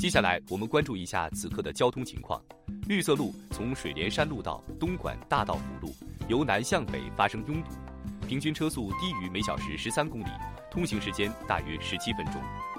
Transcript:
接下来我们关注一下此刻的交通情况。绿色路从水莲山路到东莞大道辅路，由南向北发生拥堵，平均车速低于每小时13公里，通行时间大约17分钟。